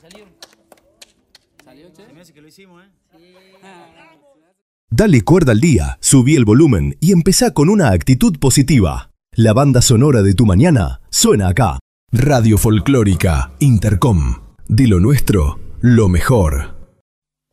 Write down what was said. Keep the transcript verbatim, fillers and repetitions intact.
¿Salió, che? Se me hace que lo hicimos, ¿eh? Dale cuerda al día, subí el volumen y empezá con una actitud positiva. La banda sonora de tu mañana suena acá. Radio Folclórica Intercom. De lo nuestro, lo mejor.